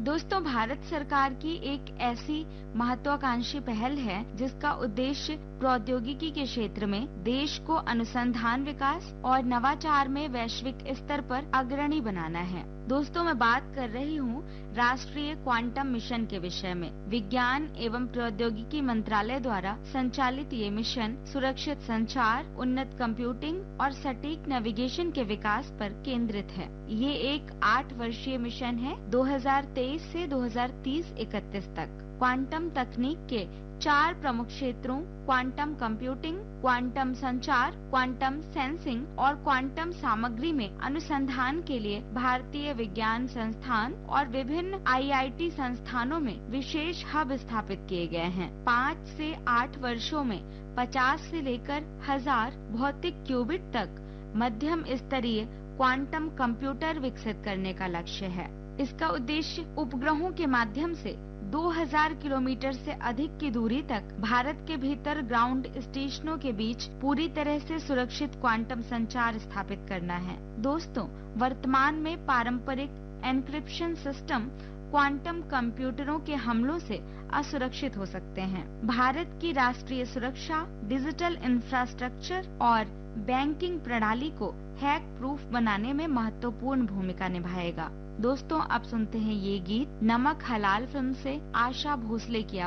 दोस्तों, भारत सरकार की एक ऐसी महत्वाकांक्षी पहल है जिसका उद्देश्य प्रौद्योगिकी के क्षेत्र में देश को अनुसंधान विकास और नवाचार में वैश्विक स्तर पर अग्रणी बनाना है। दोस्तों, मैं बात कर रही हूँ राष्ट्रीय क्वांटम मिशन के विषय में। विज्ञान एवं प्रौद्योगिकी मंत्रालय द्वारा संचालित ये मिशन सुरक्षित संचार, उन्नत कंप्यूटिंग और सटीक नेविगेशन के विकास पर केंद्रित है। ये एक 8 वर्षीय मिशन है, 2023 से 2030-31 तक। क्वांटम तकनीक के 4 प्रमुख क्षेत्रों क्वांटम कंप्यूटिंग, क्वांटम संचार, क्वांटम सेंसिंग और क्वांटम सामग्री में अनुसंधान के लिए भारतीय विज्ञान संस्थान और विभिन्न IIT संस्थानों में विशेष हब स्थापित किए गए हैं। 5 से 8 वर्षों में 50 से लेकर 1000 भौतिक क्यूबिट तक मध्यम स्तरीय क्वांटम कंप्यूटर विकसित करने का लक्ष्य है। इसका उद्देश्य उपग्रहों के माध्यम से 2000 किलोमीटर से अधिक की दूरी तक भारत के भीतर ग्राउंड स्टेशनों के बीच पूरी तरह से सुरक्षित क्वांटम संचार स्थापित करना है। दोस्तों, वर्तमान में पारंपरिक एन्क्रिप्शन सिस्टम क्वांटम कंप्यूटरों के हमलों से असुरक्षित हो सकते हैं। भारत की राष्ट्रीय सुरक्षा, डिजिटल इंफ्रास्ट्रक्चर और बैंकिंग प्रणाली को हैक प्रूफ बनाने में महत्वपूर्ण भूमिका निभाएगा। दोस्तों, अब सुनते हैं ये गीत नमक हलाल फिल्म से आशा भोसले की